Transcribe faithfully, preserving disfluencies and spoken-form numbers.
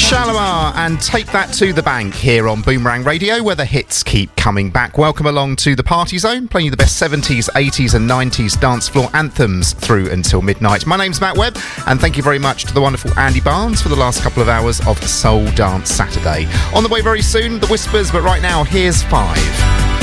Shalimar and Take That to the Bank here on Boomerang Radio, where the hits keep coming back. Welcome along to the Party Zone, playing you the best seventies, eighties and nineties dance floor anthems through until midnight. My name's Matt Webb, and thank you very much to the wonderful Andy Barnes for the last couple of hours of Soul Dance Saturday. On the way very soon, The Whispers, but right now, here's Five.